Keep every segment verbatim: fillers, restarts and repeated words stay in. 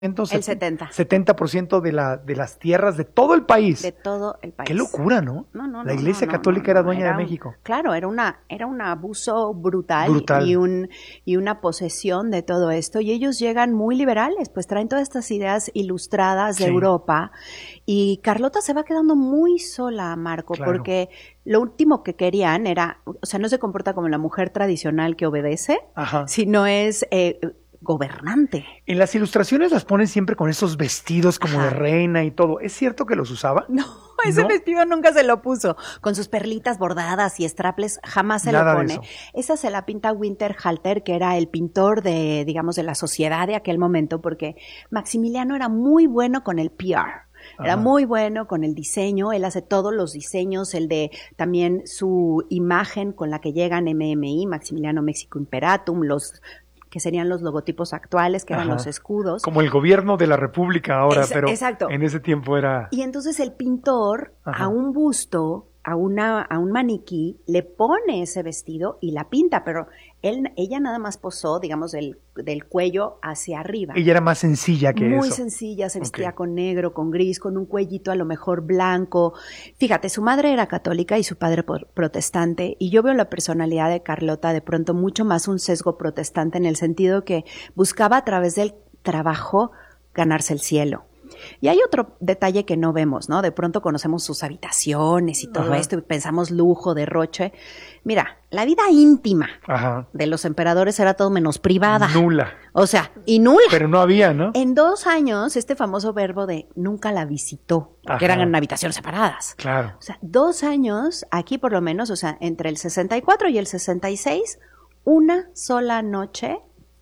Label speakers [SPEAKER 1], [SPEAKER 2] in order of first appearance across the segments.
[SPEAKER 1] El setenta.
[SPEAKER 2] setenta por ciento de, la, de las tierras de todo el país.
[SPEAKER 1] De todo el país.
[SPEAKER 2] Qué locura, ¿no?
[SPEAKER 1] No, no,
[SPEAKER 2] La
[SPEAKER 1] no,
[SPEAKER 2] Iglesia
[SPEAKER 1] no, no,
[SPEAKER 2] Católica
[SPEAKER 1] no, no,
[SPEAKER 2] era dueña
[SPEAKER 1] era
[SPEAKER 2] de
[SPEAKER 1] un,
[SPEAKER 2] México.
[SPEAKER 1] Claro, era una era un abuso brutal,
[SPEAKER 2] Brutal.
[SPEAKER 1] Y, un, y una posesión de todo esto. Y ellos llegan muy liberales, pues traen todas estas ideas ilustradas de
[SPEAKER 2] Sí.
[SPEAKER 1] Europa. Y Carlota se va quedando muy sola, Marco,
[SPEAKER 2] Claro.
[SPEAKER 1] porque lo último que querían era, o sea, no se comporta como la mujer tradicional que obedece,
[SPEAKER 2] Ajá.
[SPEAKER 1] sino es... Eh, gobernante.
[SPEAKER 2] En las ilustraciones las ponen siempre con esos vestidos como
[SPEAKER 1] Ajá.
[SPEAKER 2] de reina y todo. ¿Es cierto que los usaba?
[SPEAKER 1] No, ese
[SPEAKER 2] ¿No?
[SPEAKER 1] vestido nunca se lo puso. Con sus perlitas bordadas y straples jamás se
[SPEAKER 2] Nada
[SPEAKER 1] lo
[SPEAKER 2] de
[SPEAKER 1] pone.
[SPEAKER 2] eso.
[SPEAKER 1] Esa se la pinta Winterhalter, que era el pintor de, digamos, de la sociedad de aquel momento, porque Maximiliano era muy bueno con el P R. Era
[SPEAKER 2] Ajá.
[SPEAKER 1] muy bueno con el diseño, él hace todos los diseños, el de también su imagen con la que llegan M M I, Maximiliano Mexico Imperatum, los que serían los logotipos actuales, que eran
[SPEAKER 2] Ajá.
[SPEAKER 1] los escudos.
[SPEAKER 2] Como el gobierno de la República ahora,
[SPEAKER 1] Es-
[SPEAKER 2] pero
[SPEAKER 1] exacto.
[SPEAKER 2] en ese tiempo era...
[SPEAKER 1] Y entonces el pintor
[SPEAKER 2] Ajá.
[SPEAKER 1] a un busto, a una a un maniquí, le pone ese vestido y la pinta, pero él, ella nada más posó, digamos, del, del cuello hacia arriba.
[SPEAKER 2] Ella era más sencilla que
[SPEAKER 1] Muy
[SPEAKER 2] eso.
[SPEAKER 1] sencilla, se vestía
[SPEAKER 2] Ok.
[SPEAKER 1] con negro, con gris, con un cuellito a lo mejor blanco. Fíjate, su madre era católica y su padre por- protestante, y yo veo la personalidad de Carlota de pronto mucho más un sesgo protestante en el sentido que buscaba a través del trabajo ganarse el cielo. Y hay otro detalle que no vemos, ¿no? De pronto conocemos sus habitaciones y todo
[SPEAKER 2] Ajá.
[SPEAKER 1] esto y pensamos lujo, derroche. Mira, la vida íntima
[SPEAKER 2] Ajá.
[SPEAKER 1] de los emperadores era todo menos privada.
[SPEAKER 2] Nula.
[SPEAKER 1] O sea, y nula.
[SPEAKER 2] Pero no había, ¿no?
[SPEAKER 1] En dos años, este famoso verbo de nunca la visitó, porque
[SPEAKER 2] Ajá.
[SPEAKER 1] eran en habitaciones separadas.
[SPEAKER 2] Claro.
[SPEAKER 1] O sea, dos años, aquí por lo menos, o sea, entre el sesenta y cuatro y el sesenta y seis, una sola noche,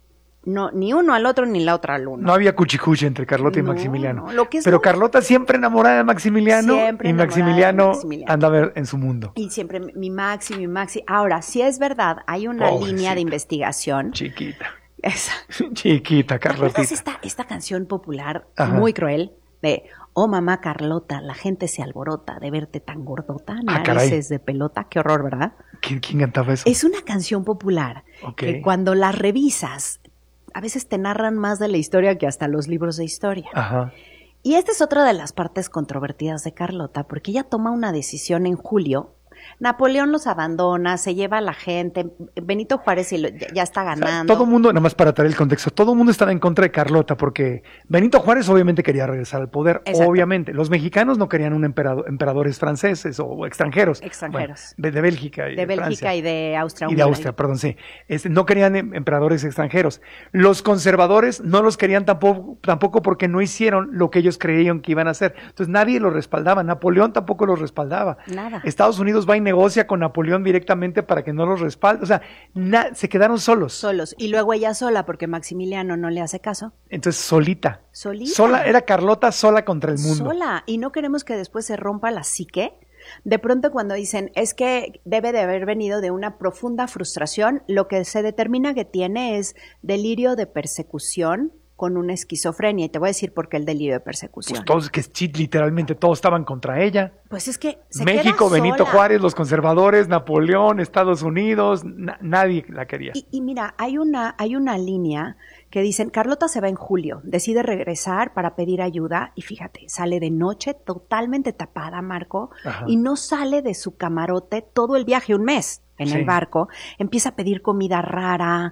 [SPEAKER 1] no, ni uno al otro ni la otra al uno.
[SPEAKER 2] No había cuchicuchi entre Carlota y
[SPEAKER 1] No,
[SPEAKER 2] Maximiliano.
[SPEAKER 1] no, lo que es
[SPEAKER 2] Pero
[SPEAKER 1] lo-
[SPEAKER 2] Carlota siempre enamorada de Maximiliano
[SPEAKER 1] Siempre
[SPEAKER 2] y
[SPEAKER 1] enamorada de
[SPEAKER 2] Maximiliano,
[SPEAKER 1] Maximiliano.
[SPEAKER 2] andaba en su mundo.
[SPEAKER 1] Y siempre mi Maxi, mi Maxi. Ahora, si es verdad, hay una
[SPEAKER 2] Pobrecita.
[SPEAKER 1] línea de investigación.
[SPEAKER 2] Chiquita.
[SPEAKER 1] Esa.
[SPEAKER 2] Chiquita,
[SPEAKER 1] ¿Te acuerdas
[SPEAKER 2] Carlotita.
[SPEAKER 1] esta, esta canción popular
[SPEAKER 2] Ajá.
[SPEAKER 1] muy cruel de oh mamá Carlota, la gente se alborota de verte tan gordota,
[SPEAKER 2] Ah, caray.
[SPEAKER 1] narices de pelota? Qué horror, ¿verdad?
[SPEAKER 2] ¿Quién, quién cantaba eso?
[SPEAKER 1] Es una canción popular
[SPEAKER 2] Ok.
[SPEAKER 1] que cuando la revisas, a veces te narran más de la historia que hasta los libros de historia.
[SPEAKER 2] Ajá.
[SPEAKER 1] Y esta es otra de las partes controvertidas de Carlota, porque ella toma una decisión en julio. Napoleón los abandona, se lleva a la gente, Benito Juárez y lo- ya ya está
[SPEAKER 2] O sea,
[SPEAKER 1] ganando.
[SPEAKER 2] todo mundo, nada más para traer el contexto, todo el mundo estaba en contra de Carlota porque Benito Juárez obviamente quería regresar al poder,
[SPEAKER 1] Exacto.
[SPEAKER 2] obviamente. Los mexicanos no querían un emperador, emperadores franceses o, o extranjeros.
[SPEAKER 1] Extranjeros.
[SPEAKER 2] Bueno, de, de Bélgica y
[SPEAKER 1] de
[SPEAKER 2] de
[SPEAKER 1] Bélgica
[SPEAKER 2] Francia.
[SPEAKER 1] y de Austria.
[SPEAKER 2] Y de Austria, perdón, sí. Este, no querían em- emperadores extranjeros. Los conservadores no los querían tampoco, tampoco porque no hicieron lo que ellos creían que iban a hacer. Entonces nadie los respaldaba. Napoleón tampoco los respaldaba.
[SPEAKER 1] Nada.
[SPEAKER 2] Estados Unidos va y negocia con Napoleón directamente para que no los respalde. O sea, na- se quedaron solos.
[SPEAKER 1] Solos. Y luego ella sola, porque Maximiliano no le hace caso.
[SPEAKER 2] Entonces, solita.
[SPEAKER 1] Solita.
[SPEAKER 2] Sola, era Carlota sola contra el mundo.
[SPEAKER 1] Sola. Y no queremos que después se rompa la psique. De pronto cuando dicen, es que debe de haber venido de una profunda frustración, lo que se determina que tiene es delirio de persecución con una esquizofrenia. Y te voy a decir por qué el delirio de persecución.
[SPEAKER 2] Pues todos, que sí, literalmente todos estaban contra ella.
[SPEAKER 1] Pues es que se
[SPEAKER 2] México,
[SPEAKER 1] queda
[SPEAKER 2] Benito
[SPEAKER 1] sola.
[SPEAKER 2] Juárez, los conservadores, Napoleón, Estados Unidos, na- nadie la quería.
[SPEAKER 1] Y, y mira, hay una, hay una línea que dicen, Carlota se va en julio, decide regresar para pedir ayuda y fíjate, sale de noche totalmente tapada, Marco,
[SPEAKER 2] Ajá.
[SPEAKER 1] y no sale de su camarote todo el viaje, un mes en
[SPEAKER 2] Sí.
[SPEAKER 1] el barco, empieza a pedir comida rara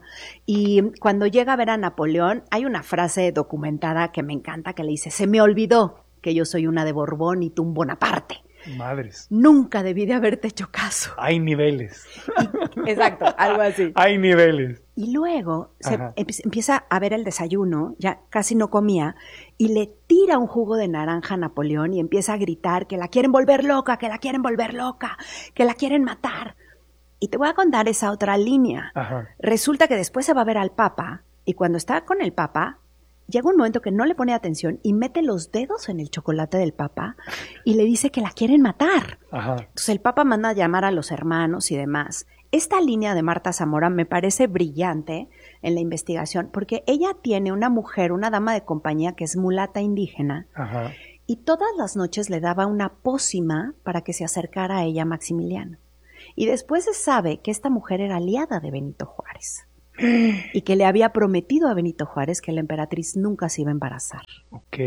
[SPEAKER 1] y cuando llega a ver a Napoleón, hay una frase documentada que me encanta que le dice, se me olvidó que yo soy una de Borbón y tú un Bonaparte.
[SPEAKER 2] Madres.
[SPEAKER 1] Nunca debí de haberte hecho caso.
[SPEAKER 2] Hay niveles.
[SPEAKER 1] Exacto, algo así.
[SPEAKER 2] Hay niveles.
[SPEAKER 1] Y luego se
[SPEAKER 2] Ajá.
[SPEAKER 1] empe- empieza a ver el desayuno, ya casi no comía, y le tira un jugo de naranja a Napoleón y empieza a gritar que la quieren volver loca, que la quieren volver loca, que la quieren matar. Y te voy a contar esa otra línea.
[SPEAKER 2] Ajá.
[SPEAKER 1] Resulta que después se va a ver al Papa, y cuando está con el Papa, llega un momento que no le pone atención y mete los dedos en el chocolate del Papa y le dice que la quieren matar.
[SPEAKER 2] Ajá.
[SPEAKER 1] Entonces el Papa manda a llamar a los hermanos y demás. Esta línea de Marta Zamora me parece brillante en la investigación porque ella tiene una mujer, una dama de compañía que es mulata indígena
[SPEAKER 2] Ajá.
[SPEAKER 1] y todas las noches le daba una pócima para que se acercara a ella Maximiliano. Y después se sabe que esta mujer era aliada de Benito Juárez. y que le había prometido a Benito Juárez que la emperatriz nunca se iba a embarazar.
[SPEAKER 2] Ok.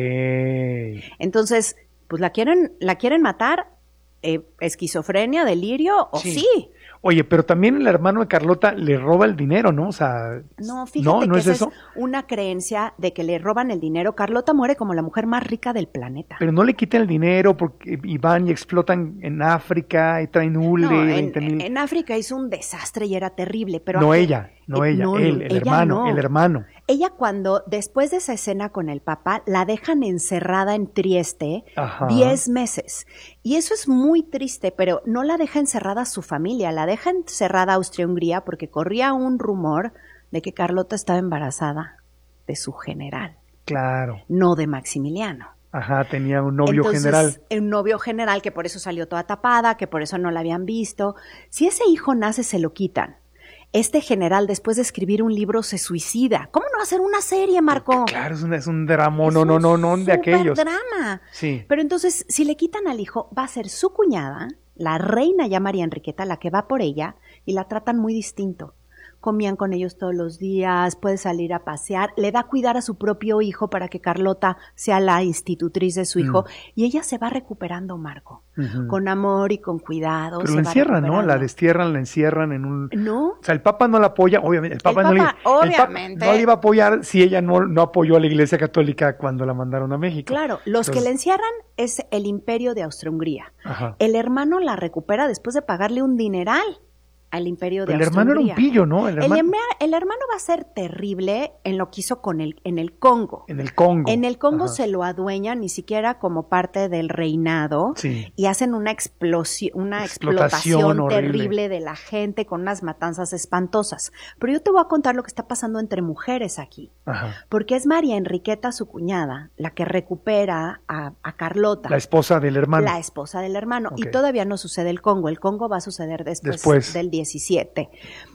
[SPEAKER 1] Entonces, pues la quieren, la quieren matar, eh, esquizofrenia, delirio, o sí. sí.
[SPEAKER 2] Oye, pero también el hermano de Carlota le roba el dinero, ¿no? O sea,
[SPEAKER 1] no, fíjate
[SPEAKER 2] no, ¿no
[SPEAKER 1] que
[SPEAKER 2] es
[SPEAKER 1] esa
[SPEAKER 2] eso?
[SPEAKER 1] es una creencia de que le roban el dinero. Carlota muere como la mujer más rica del planeta.
[SPEAKER 2] Pero no le quitan el dinero porque y van y explotan en África y traen hule.
[SPEAKER 1] No,
[SPEAKER 2] veinte mil.
[SPEAKER 1] En, en África hizo un desastre y era terrible. Pero
[SPEAKER 2] no
[SPEAKER 1] aquí,
[SPEAKER 2] ella, no
[SPEAKER 1] eh,
[SPEAKER 2] ella,
[SPEAKER 1] no,
[SPEAKER 2] él, el
[SPEAKER 1] ella
[SPEAKER 2] hermano,
[SPEAKER 1] no.
[SPEAKER 2] el hermano.
[SPEAKER 1] Ella cuando, después de esa escena con el Papa, la dejan encerrada en Trieste diez meses. Y eso es muy triste, pero no la deja encerrada su familia, la deja encerrada Austria-Hungría porque corría un rumor de que Carlota estaba embarazada de su general.
[SPEAKER 2] Claro.
[SPEAKER 1] No de Maximiliano.
[SPEAKER 2] Ajá, tenía un novio
[SPEAKER 1] Entonces,
[SPEAKER 2] general.
[SPEAKER 1] Un novio general que por eso salió toda tapada, que por eso no la habían visto. Si ese hijo nace, se lo quitan. Este general, después de escribir un libro, se suicida. ¿Cómo no hacer una serie, Marco?
[SPEAKER 2] Claro, es un, es un drama, no, no, no, no, de aquellos.
[SPEAKER 1] Es un drama.
[SPEAKER 2] Sí.
[SPEAKER 1] Pero entonces, si le quitan al hijo, va a ser su cuñada, la reina ya María Enriqueta, la que va por ella, y la tratan muy distinto. Comían con ellos todos los días, puede salir a pasear, le da a cuidar a su propio hijo para que Carlota sea la institutriz de su hijo, mm. y ella se va recuperando, Marco, uh-huh. con amor y con cuidado.
[SPEAKER 2] Pero la encierran, ¿no? La destierran, la encierran en un...
[SPEAKER 1] ¿No?
[SPEAKER 2] O sea, el Papa no la apoya, obviamente. El Papa,
[SPEAKER 1] el
[SPEAKER 2] no,
[SPEAKER 1] Papa,
[SPEAKER 2] le,
[SPEAKER 1] obviamente.
[SPEAKER 2] El Papa no le iba a apoyar si ella no, no apoyó a la Iglesia Católica cuando la mandaron a México.
[SPEAKER 1] Claro, los Entonces, que la encierran es el Imperio de Austria-Hungría.
[SPEAKER 2] Ajá.
[SPEAKER 1] El hermano la recupera después de pagarle un dineral al Imperio de
[SPEAKER 2] Austria-Hungría. El hermano era un pillo, ¿no?
[SPEAKER 1] El hermano... El, el hermano va a ser terrible en lo que hizo con el, en el Congo.
[SPEAKER 2] En el Congo.
[SPEAKER 1] En el Congo
[SPEAKER 2] Ajá.
[SPEAKER 1] se lo adueñan ni siquiera como parte del reinado,
[SPEAKER 2] sí.
[SPEAKER 1] y hacen una, explosi- una explotación, explotación terrible de la gente con unas matanzas espantosas. Pero yo te voy a contar lo que está pasando entre mujeres aquí.
[SPEAKER 2] Ajá.
[SPEAKER 1] Porque es María Enriqueta, su cuñada, la que recupera a, a Carlota.
[SPEAKER 2] La esposa del hermano.
[SPEAKER 1] La esposa del hermano.
[SPEAKER 2] Okay.
[SPEAKER 1] Y todavía no sucede el Congo. El Congo va a suceder después,
[SPEAKER 2] después.
[SPEAKER 1] del diecisiete.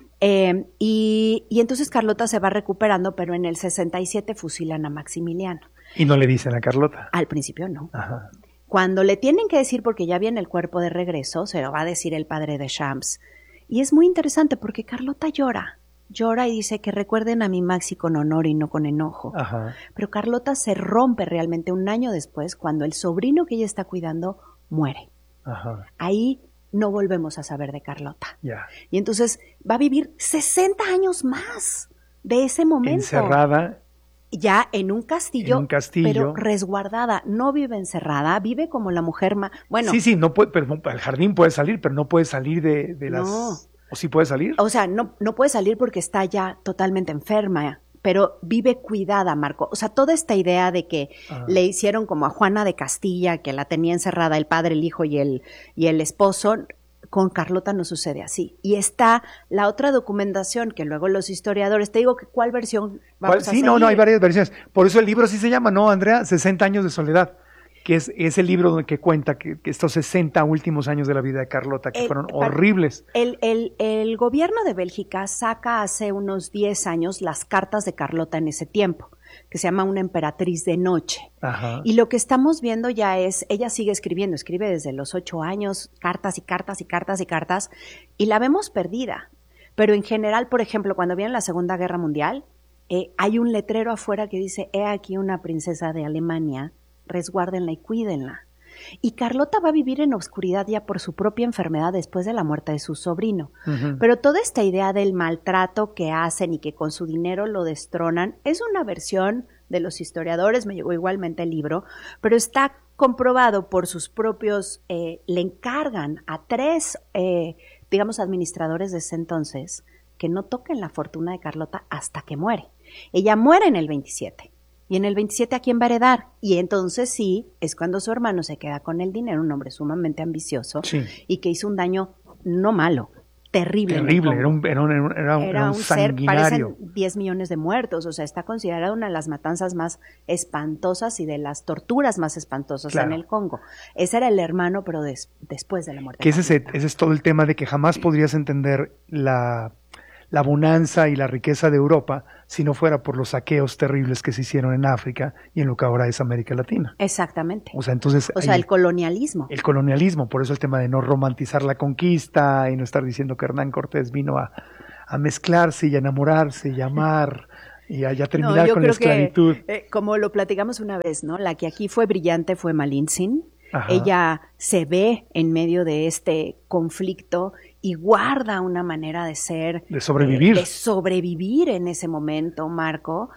[SPEAKER 1] Eh, y, y entonces Carlota se va recuperando, pero en el sesenta y siete fusilan a Maximiliano.
[SPEAKER 2] Y no le dicen a Carlota.
[SPEAKER 1] Al principio no.
[SPEAKER 2] Ajá.
[SPEAKER 1] Cuando le tienen que decir, porque ya viene el cuerpo de regreso, se lo va a decir el padre de Champs. Y es muy interesante porque Carlota llora. Llora y dice que recuerden a mi Maxi con honor y no con enojo.
[SPEAKER 2] Ajá.
[SPEAKER 1] Pero Carlota se rompe realmente un año después cuando el sobrino que ella está cuidando muere.
[SPEAKER 2] Ajá.
[SPEAKER 1] Ahí no volvemos a saber de Carlota.
[SPEAKER 2] Yeah.
[SPEAKER 1] Y entonces va a vivir sesenta años más de ese momento.
[SPEAKER 2] Encerrada.
[SPEAKER 1] Ya en un castillo,
[SPEAKER 2] en un castillo,
[SPEAKER 1] pero resguardada. No vive encerrada, vive como la mujer más... Bueno,
[SPEAKER 2] sí, sí, no puede, pero al jardín puede salir, pero no puede salir de, de las...
[SPEAKER 1] No.
[SPEAKER 2] ¿O sí puede salir?
[SPEAKER 1] O sea, no, no puede salir porque está ya totalmente enferma, pero vive cuidada, Marco. O sea, toda esta idea de que ah. le hicieron como a Juana de Castilla, que la tenía encerrada el padre, el hijo y el, y el esposo, con Carlota no sucede así. Y está la otra documentación que luego los historiadores, te digo que cuál versión vamos
[SPEAKER 2] ¿Cuál?
[SPEAKER 1] a
[SPEAKER 2] Sí,
[SPEAKER 1] seguir.
[SPEAKER 2] no, no, hay varias versiones. Por eso el libro sí se llama, ¿no, Andrea? sesenta años de soledad, que es, es el libro donde que cuenta que, que estos sesenta últimos años de la vida de Carlota, que
[SPEAKER 1] el,
[SPEAKER 2] fueron horribles.
[SPEAKER 1] El, el, el gobierno de Bélgica saca hace unos diez años las cartas de Carlota en ese tiempo, que se llama Una emperatriz de noche.
[SPEAKER 2] Ajá.
[SPEAKER 1] Y lo que estamos viendo ya es, ella sigue escribiendo, escribe desde los ocho años, cartas y cartas y cartas y cartas, y la vemos perdida. Pero en general, por ejemplo, cuando viene la Segunda Guerra Mundial, eh, hay un letrero afuera que dice, he aquí una princesa de Alemania, resguárdenla y cuídenla. Y Carlota va a vivir en oscuridad ya por su propia enfermedad después de la muerte de su sobrino. Uh-huh. Pero toda esta idea del maltrato que hacen y que con su dinero lo destronan es una versión de los historiadores, me llegó igualmente el libro, pero está comprobado por sus propios, eh, le encargan a tres, eh, digamos, administradores de ese entonces que no toquen la fortuna de Carlota hasta que muere. Ella muere en el veintisiete. Y en el veintisiete, ¿a quién va a heredar? Y entonces sí, es cuando su hermano se queda con el dinero, un hombre sumamente ambicioso,
[SPEAKER 2] sí.
[SPEAKER 1] y que hizo un daño no malo, terrible.
[SPEAKER 2] Terrible, era un, era un, era un,
[SPEAKER 1] era
[SPEAKER 2] era un
[SPEAKER 1] un ser,
[SPEAKER 2] sanguinario.
[SPEAKER 1] Parecen diez millones de muertos, o sea, está considerada una de las matanzas más espantosas y de las torturas más espantosas claro. en el Congo. Ese era el hermano, pero des, después de la muerte.
[SPEAKER 2] Que ese, ese, ese es todo el tema de que jamás podrías entender la... la bonanza y la riqueza de Europa si no fuera por los saqueos terribles que se hicieron en África y en lo que ahora es América Latina.
[SPEAKER 1] Exactamente.
[SPEAKER 2] O sea, entonces...
[SPEAKER 1] O sea, el colonialismo.
[SPEAKER 2] El colonialismo, por eso el tema de no romantizar la conquista y no estar diciendo que Hernán Cortés vino a, a mezclarse y a enamorarse y a amar y a, y a terminar
[SPEAKER 1] no, yo
[SPEAKER 2] con
[SPEAKER 1] creo
[SPEAKER 2] la esclavitud.
[SPEAKER 1] Que, eh, como lo platicamos una vez, ¿no? La que aquí fue brillante fue Malintzin.
[SPEAKER 2] Ajá.
[SPEAKER 1] Ella se ve en medio de este conflicto y guarda una manera de ser.
[SPEAKER 2] De sobrevivir.
[SPEAKER 1] Eh, de sobrevivir en ese momento, Marco,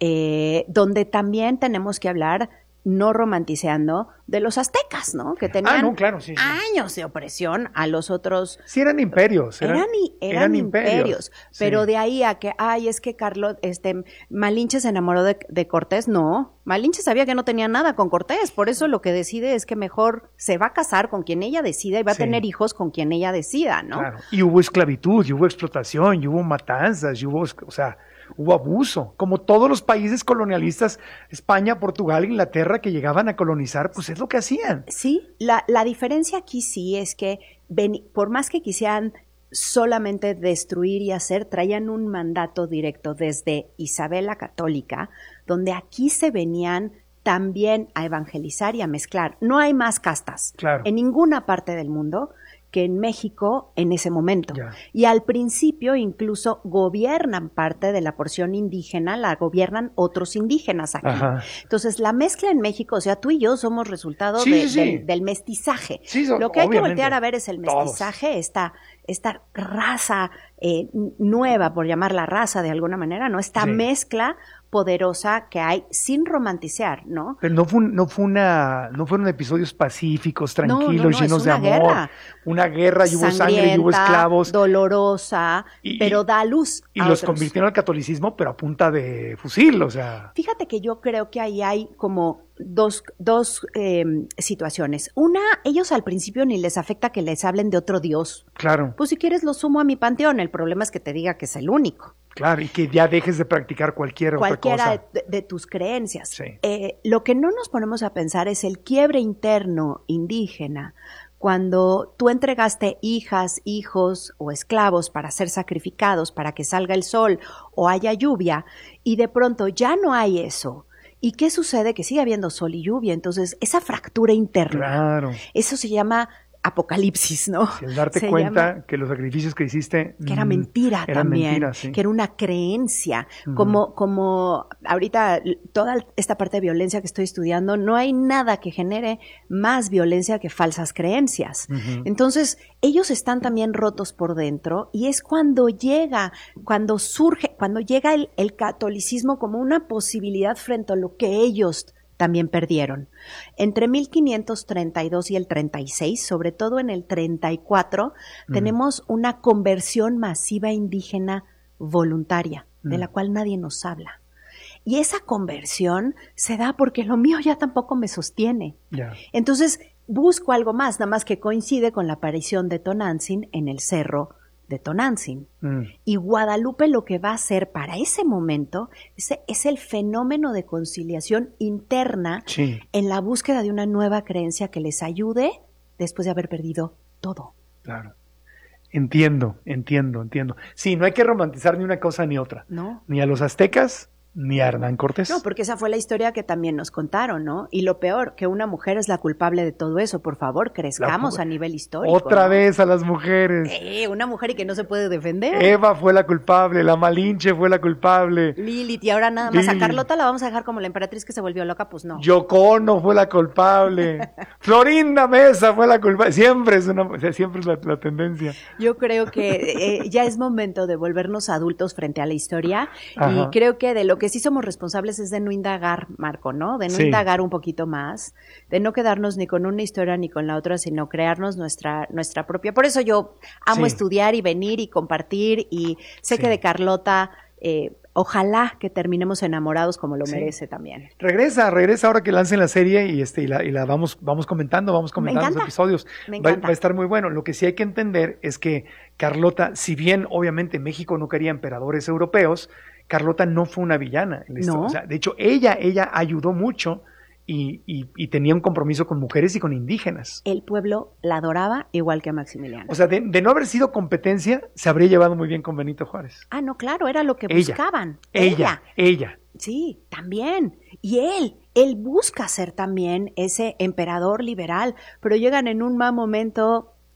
[SPEAKER 1] eh, donde también tenemos que hablar, no romanticeando, de los aztecas, ¿no? Que tenían
[SPEAKER 2] ah, no, claro, sí,
[SPEAKER 1] años de opresión a los otros.
[SPEAKER 2] Sí, eran imperios.
[SPEAKER 1] Eran, eran, eran, eran imperios, imperios sí. Pero de ahí a que, ay, es que Carlos, este, Malinche se enamoró de, de Cortés, no. Malinche sabía que no tenía nada con Cortés, por eso lo que decide es que mejor se va a casar con quien ella decida y va sí. a tener hijos con quien ella decida, ¿no?
[SPEAKER 2] Claro. Y hubo esclavitud, y hubo explotación, y hubo matanzas, y hubo, o sea, hubo abuso, como todos los países colonialistas, España, Portugal, Inglaterra, que llegaban a colonizar, pues es lo que hacían.
[SPEAKER 1] Sí, la, la diferencia aquí sí es que ven, por más que quisieran solamente destruir y hacer, traían un mandato directo desde Isabel la Católica, donde aquí se venían también a evangelizar y a mezclar. No hay más castas
[SPEAKER 2] claro.
[SPEAKER 1] en ninguna parte del mundo que en México en ese momento.
[SPEAKER 2] Ya.
[SPEAKER 1] Y al principio incluso gobiernan parte de la porción indígena, la gobiernan otros indígenas aquí.
[SPEAKER 2] Ajá.
[SPEAKER 1] Entonces la mezcla en México, o sea, tú y yo somos resultado
[SPEAKER 2] sí,
[SPEAKER 1] de,
[SPEAKER 2] sí.
[SPEAKER 1] Del, del mestizaje.
[SPEAKER 2] Sí, so,
[SPEAKER 1] Lo que hay
[SPEAKER 2] obviamente.
[SPEAKER 1] que voltear a ver es el mestizaje, esta, esta raza eh, nueva, por llamarla raza de alguna manera, ¿no? Esta
[SPEAKER 2] sí.
[SPEAKER 1] mezcla poderosa que hay sin romantizar, ¿no?
[SPEAKER 2] Pero no fue, no fue una, no fueron episodios pacíficos, tranquilos,
[SPEAKER 1] no, no, no,
[SPEAKER 2] llenos de amor.
[SPEAKER 1] Guerra.
[SPEAKER 2] Una guerra, y hubo sangre, y hubo esclavos.
[SPEAKER 1] Dolorosa,
[SPEAKER 2] y,
[SPEAKER 1] pero da luz.
[SPEAKER 2] Y
[SPEAKER 1] a
[SPEAKER 2] los
[SPEAKER 1] otros.
[SPEAKER 2] convirtieron al catolicismo, pero a punta de fusil, o sea.
[SPEAKER 1] Fíjate que yo creo que ahí hay como dos, dos eh, situaciones. Una, ellos al principio ni les afecta que les hablen de otro Dios.
[SPEAKER 2] Claro.
[SPEAKER 1] Pues si quieres lo sumo a mi panteón, el problema es que te diga que es el único.
[SPEAKER 2] Claro, y que ya dejes de practicar cualquier
[SPEAKER 1] Cualquiera
[SPEAKER 2] otra cosa.
[SPEAKER 1] De, de tus creencias.
[SPEAKER 2] Sí.
[SPEAKER 1] Eh, lo que no nos ponemos a pensar es el quiebre interno indígena. Cuando tú entregaste hijas, hijos o esclavos para ser sacrificados, para que salga el sol o haya lluvia, y de pronto ya no hay eso. ¿Y qué sucede? Que sigue habiendo sol y lluvia. Entonces, esa fractura interna,
[SPEAKER 2] claro.
[SPEAKER 1] eso se llama apocalipsis, ¿no?
[SPEAKER 2] Sí, el darte
[SPEAKER 1] se
[SPEAKER 2] cuenta
[SPEAKER 1] llama,
[SPEAKER 2] que los sacrificios que hiciste
[SPEAKER 1] que era mentira
[SPEAKER 2] eran
[SPEAKER 1] también,
[SPEAKER 2] mentiras, sí.
[SPEAKER 1] que era una creencia,
[SPEAKER 2] Uh-huh.
[SPEAKER 1] como como ahorita toda esta parte de violencia que estoy estudiando, no hay nada que genere más violencia que falsas creencias.
[SPEAKER 2] Uh-huh.
[SPEAKER 1] Entonces, ellos están también rotos por dentro y es cuando llega, cuando surge, cuando llega el, el catolicismo como una posibilidad frente a lo que ellos también perdieron. Entre mil quinientos treinta y dos y el treinta y seis, sobre todo en el treinta y cuatro, mm. tenemos una conversión masiva indígena voluntaria, mm. de la cual nadie nos habla. Y esa conversión se da porque lo mío ya tampoco me sostiene.
[SPEAKER 2] Yeah.
[SPEAKER 1] Entonces busco algo más, nada más que coincide con la aparición de Tonantzin en el cerro de Tonantzin. Mm. Y Guadalupe lo que va a hacer para ese momento es, es el fenómeno de conciliación interna
[SPEAKER 2] sí.
[SPEAKER 1] en la búsqueda de una nueva creencia que les ayude después de haber perdido todo.
[SPEAKER 2] Claro. Entiendo, entiendo, entiendo. Sí, no hay que romantizar ni una cosa ni otra.
[SPEAKER 1] No.
[SPEAKER 2] Ni a los aztecas, ni a Hernán Cortés.
[SPEAKER 1] No, porque esa fue la historia que también nos contaron, ¿no? Y lo peor, que una mujer es la culpable de todo eso. Por favor, crezcamos a nivel histórico.
[SPEAKER 2] Otra
[SPEAKER 1] ¿no?
[SPEAKER 2] vez a las mujeres.
[SPEAKER 1] Eh, una mujer y que no se puede defender.
[SPEAKER 2] Eva fue la culpable, la Malinche fue la culpable.
[SPEAKER 1] Lilith, y ahora nada más Lilith. A Carlota la vamos a dejar como la emperatriz que se volvió loca, pues no.
[SPEAKER 2] Yoko Ono fue la culpable. Florinda Mesa fue la culpable. Siempre es una, o sea, siempre es la, la tendencia.
[SPEAKER 1] Yo creo que eh, ya es momento de volvernos adultos frente a la historia.
[SPEAKER 2] Ajá.
[SPEAKER 1] Y creo que de lo que sí somos responsables es de no indagar, Marco, ¿no? De no
[SPEAKER 2] sí.
[SPEAKER 1] indagar un poquito más, de no quedarnos ni con una historia ni con la otra, sino crearnos nuestra nuestra propia. Por eso yo amo
[SPEAKER 2] sí.
[SPEAKER 1] estudiar y venir y compartir, y sé
[SPEAKER 2] sí.
[SPEAKER 1] que de Carlota, eh, ojalá que terminemos enamorados como lo
[SPEAKER 2] sí.
[SPEAKER 1] merece también.
[SPEAKER 2] Regresa, regresa ahora que lancen la serie y este y la, y la vamos vamos comentando, vamos comentando los episodios.
[SPEAKER 1] Me
[SPEAKER 2] va,
[SPEAKER 1] encanta.
[SPEAKER 2] va a estar muy bueno. Lo que sí hay que entender es que Carlota, si bien obviamente México no quería emperadores europeos, Carlota no fue una villana. En
[SPEAKER 1] no.
[SPEAKER 2] O sea, de hecho, ella, ella ayudó mucho y, y, y tenía un compromiso con mujeres y con indígenas.
[SPEAKER 1] El pueblo la adoraba igual que a Maximiliano.
[SPEAKER 2] O sea, de, de no haber sido competencia, se habría llevado muy bien con Benito Juárez.
[SPEAKER 1] Ah, no, claro, era lo que
[SPEAKER 2] ella,
[SPEAKER 1] buscaban.
[SPEAKER 2] Ella, ella, ella.
[SPEAKER 1] Sí, también. Y él, él busca ser también ese emperador liberal, pero llegan en un mal momento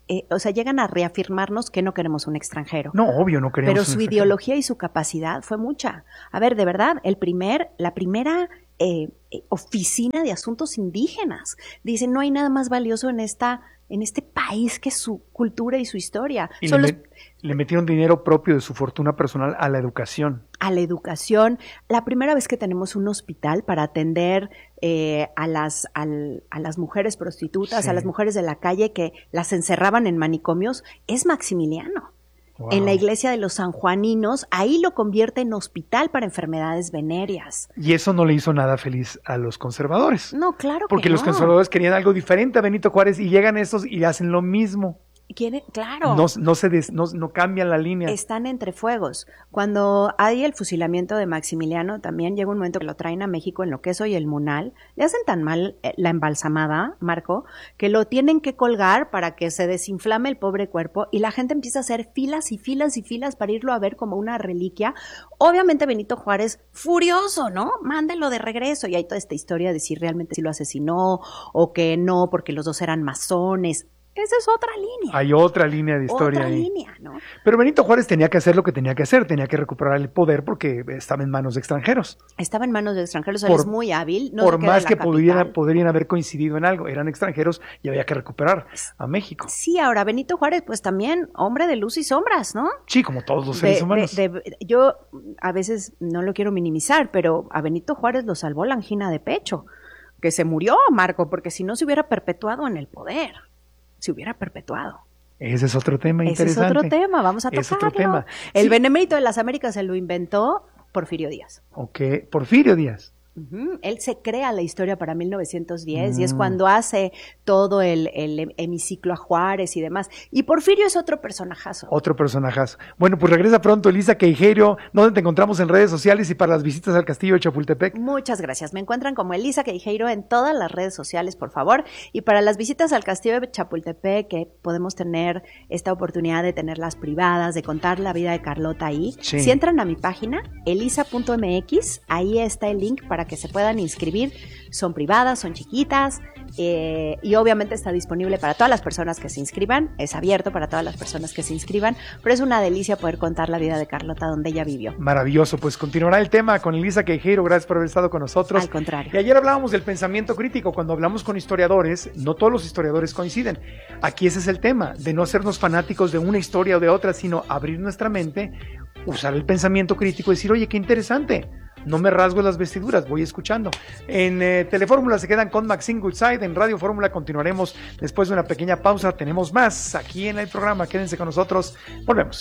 [SPEAKER 1] eh, o sea, llegan a reafirmarnos que no queremos un extranjero.
[SPEAKER 2] No, obvio, no queremos
[SPEAKER 1] Pero
[SPEAKER 2] un
[SPEAKER 1] su
[SPEAKER 2] extranjero.
[SPEAKER 1] ideología y su capacidad fue mucha. A ver, de verdad, el primer, la primera eh, eh, oficina de asuntos indígenas. Dicen, no hay nada más valioso en esta, en este país que su cultura y su historia.
[SPEAKER 2] Y
[SPEAKER 1] Son
[SPEAKER 2] le,
[SPEAKER 1] los,
[SPEAKER 2] met, le metieron dinero propio de su fortuna personal a la educación.
[SPEAKER 1] A la educación. La primera vez que tenemos un hospital para atender eh, a, las, al, a las mujeres prostitutas, sí. a las mujeres de la calle que las encerraban en manicomios, es Maximiliano. Wow. En la iglesia de los sanjuaninos, ahí lo convierte en hospital para enfermedades venéreas.
[SPEAKER 2] Y eso no le hizo nada feliz a los conservadores.
[SPEAKER 1] No, claro que
[SPEAKER 2] Porque
[SPEAKER 1] no.
[SPEAKER 2] los conservadores querían algo diferente a Benito Juárez y llegan estos y hacen lo mismo.
[SPEAKER 1] ¿Quiere? Claro.
[SPEAKER 2] No, no, se des, no, no cambian la línea.
[SPEAKER 1] Están entre fuegos. Cuando hay el fusilamiento de Maximiliano, también llega un momento que lo traen a México en lo que es hoy el Munal. Le hacen tan mal la embalsamada, Marco, que lo tienen que colgar para que se desinflame el pobre cuerpo y la gente empieza a hacer filas y filas y filas para irlo a ver como una reliquia. Obviamente Benito Juárez, furioso, ¿no? Mándelo de regreso. Y hay toda esta historia de si realmente sí lo asesinó o que no, porque los dos eran masones. Esa es otra línea.
[SPEAKER 2] Hay otra línea de historia
[SPEAKER 1] otra
[SPEAKER 2] ahí.
[SPEAKER 1] línea, ¿no?
[SPEAKER 2] Pero Benito Juárez tenía que hacer lo que tenía que hacer, tenía que recuperar el poder porque estaba en manos de extranjeros.
[SPEAKER 1] Estaba en manos de extranjeros, él
[SPEAKER 2] por,
[SPEAKER 1] es muy hábil. No
[SPEAKER 2] por más que
[SPEAKER 1] pudiera,
[SPEAKER 2] podrían haber coincidido en algo, eran extranjeros y había que recuperar a México.
[SPEAKER 1] Sí, ahora Benito Juárez, pues también hombre de luz y sombras, ¿no?
[SPEAKER 2] Sí, como todos los seres
[SPEAKER 1] de,
[SPEAKER 2] humanos.
[SPEAKER 1] De, de, yo a veces no lo quiero minimizar, pero a Benito Juárez lo salvó la angina de pecho, que se murió, Marco, porque si no se hubiera perpetuado en el poder. Se hubiera perpetuado.
[SPEAKER 2] Ese es otro tema
[SPEAKER 1] Ese
[SPEAKER 2] interesante.
[SPEAKER 1] Ese es otro tema, vamos a tocarlo.
[SPEAKER 2] Es otro tema.
[SPEAKER 1] El
[SPEAKER 2] sí.
[SPEAKER 1] Benemérito de las Américas se lo inventó Porfirio Díaz.
[SPEAKER 2] Ok, Porfirio Díaz.
[SPEAKER 1] Uh-huh. Él se crea la historia para mil novecientos diez mm. y es cuando hace todo el, el hemiciclo a Juárez y demás. Y Porfirio es otro personajazo.
[SPEAKER 2] Otro personajazo. Bueno, pues regresa pronto Elisa Queijeiro. ¿Dónde te encontramos en redes sociales y para las visitas al Castillo de Chapultepec?
[SPEAKER 1] Muchas gracias. Me encuentran como Elisa Queijeiro en todas las redes sociales, por favor. Y para las visitas al Castillo de Chapultepec, que podemos tener esta oportunidad de tenerlas privadas, de contar la vida de Carlota ahí. Sí. Si entran a mi página, elisa punto m x, ahí está el link para que se puedan inscribir. Son privadas, son chiquitas eh, y obviamente está disponible para todas las personas que se inscriban. Es abierto para todas las personas que se inscriban, pero es una delicia poder contar la vida de Carlota donde ella vivió.
[SPEAKER 2] Maravilloso, pues continuará el tema con Elisa Queijeiro. Gracias por haber estado con nosotros.
[SPEAKER 1] Al contrario.
[SPEAKER 2] Y ayer hablábamos del pensamiento crítico. Cuando hablamos con historiadores, no todos los historiadores coinciden. Aquí ese es el tema, de no hacernos fanáticos de una historia o de otra, sino abrir nuestra mente, usar el pensamiento crítico y decir, oye, qué interesante. No me rasgo las vestiduras, voy escuchando. En eh, Telefórmula se quedan con Maxine Goodside. En Radio Fórmula continuaremos después de una pequeña pausa. Tenemos más aquí en el programa. Quédense con nosotros. Volvemos.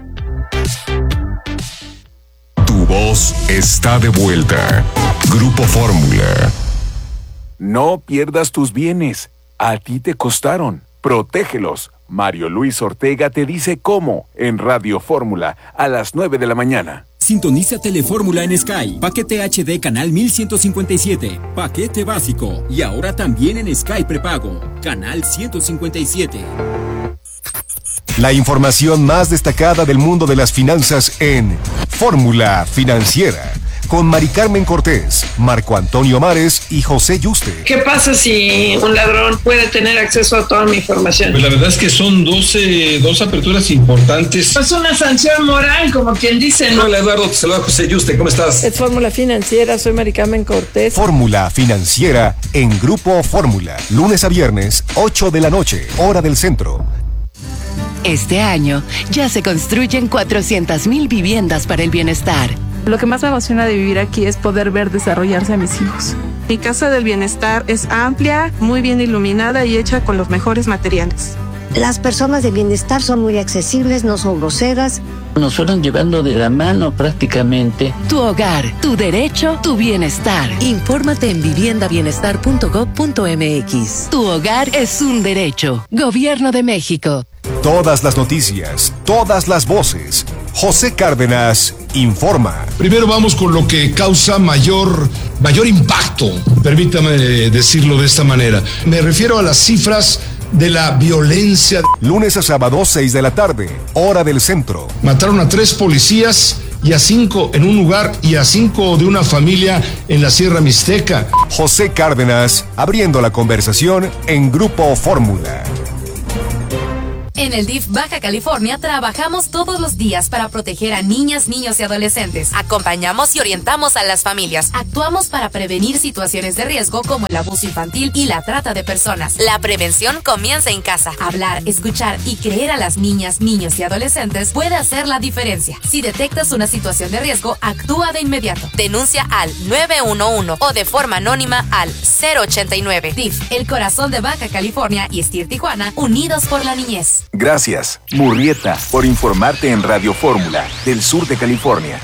[SPEAKER 3] Tu voz está de vuelta. Grupo Fórmula. No pierdas tus bienes. A ti te costaron. Protégelos. Mario Luis Ortega te dice cómo en Radio Fórmula a las nueve de la mañana.
[SPEAKER 4] Sintoniza Telefórmula en Sky. Paquete H D canal mil ciento cincuenta y siete. Paquete básico. Y ahora también en Sky prepago. Canal ciento cincuenta y siete.
[SPEAKER 3] La información más destacada del mundo de las finanzas en Fórmula Financiera. Con Mari Carmen Cortés, Marco Antonio Mares y José Yuste.
[SPEAKER 5] ¿Qué pasa si un ladrón puede tener acceso a toda mi información?
[SPEAKER 6] Pues la verdad es que son doce, dos aperturas importantes.
[SPEAKER 5] Es una sanción moral, como quien dice, ¿no?
[SPEAKER 6] Hola Eduardo, te saluda José Yuste, ¿cómo estás?
[SPEAKER 5] Es Fórmula Financiera, soy Mari Carmen Cortés.
[SPEAKER 3] Fórmula Financiera en Grupo Fórmula. Lunes a viernes, ocho de la noche, hora del centro.
[SPEAKER 7] Este año ya se construyen cuatrocientas mil viviendas para el bienestar.
[SPEAKER 8] Lo que más me emociona de vivir aquí es poder ver desarrollarse a mis hijos. Mi casa del bienestar es amplia, muy bien iluminada y hecha con los mejores materiales.
[SPEAKER 9] Las personas de bienestar son muy accesibles, no son groseras.
[SPEAKER 10] Nos fueron llevando de la mano prácticamente.
[SPEAKER 7] Tu hogar, tu derecho, tu bienestar. Infórmate en vivienda bienestar punto gob punto m x. Tu hogar es un derecho. Gobierno de México.
[SPEAKER 3] Todas las noticias, todas las voces. José Cárdenas informa.
[SPEAKER 11] Primero vamos con lo que causa mayor, mayor impacto, permítame decirlo de esta manera. Me refiero a las cifras de la violencia.
[SPEAKER 3] Lunes a sábado, seis de la tarde, hora del centro.
[SPEAKER 11] Mataron a tres policías y a cinco en un lugar y a cinco de una familia en la Sierra Mixteca.
[SPEAKER 3] José Cárdenas abriendo la conversación en Grupo Fórmula.
[SPEAKER 12] En el D I F Baja California trabajamos todos los días para proteger a niñas, niños y adolescentes. Acompañamos y orientamos a las familias. Actuamos para prevenir situaciones de riesgo como el abuso infantil y la trata de personas. La prevención comienza en casa. Hablar, escuchar y creer a las niñas, niños y adolescentes puede hacer la diferencia. Si detectas una situación de riesgo, actúa de inmediato. Denuncia al nueve uno uno o de forma anónima al cero ochenta y nueve. D I F, el corazón de Baja California y S T I R Tijuana, unidos por la niñez.
[SPEAKER 3] Gracias, Murrieta, por informarte en Radio Fórmula, del sur de California.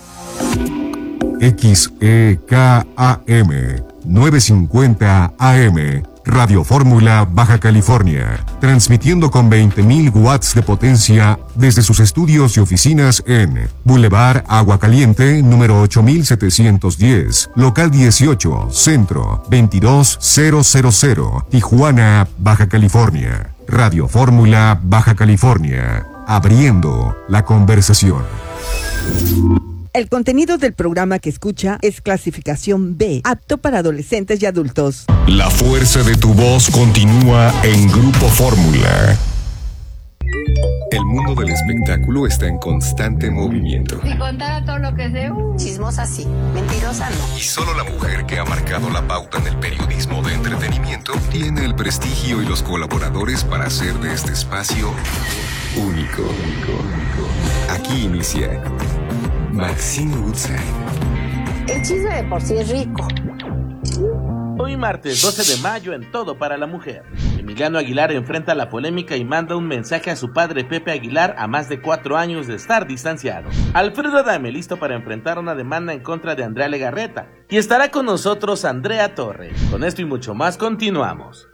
[SPEAKER 13] X E K A M novecientos cincuenta A M, Radio Fórmula Baja California, transmitiendo con veinte mil watts de potencia desde sus estudios y oficinas en Boulevard Agua Caliente, número ocho mil setecientos diez, local dieciocho, Centro, veintidós mil, Tijuana, Baja California. Radio Fórmula Baja California, abriendo la conversación.
[SPEAKER 14] El contenido del programa que escucha es clasificación B, apto para adolescentes y adultos.
[SPEAKER 13] La fuerza de tu voz continúa en Grupo Fórmula. El mundo del espectáculo está en constante movimiento.
[SPEAKER 15] Si contara todo lo que sé, uh, chismosa sí, mentirosa no.
[SPEAKER 13] Y solo la mujer que ha marcado la pauta en el periodismo de entretenimiento tiene el prestigio y los colaboradores para hacer de este espacio único. único, único. Aquí inicia Maxine Woodside.
[SPEAKER 15] El chisme de por sí es rico.
[SPEAKER 16] Hoy martes doce de mayo en Todo para la Mujer. Emiliano Aguilar enfrenta la polémica y manda un mensaje a su padre Pepe Aguilar a más de cuatro años de estar distanciado. Alfredo Adame listo para enfrentar una demanda en contra de Andrea Legarreta. Y estará con nosotros Andrea Torre. Con esto y mucho más continuamos.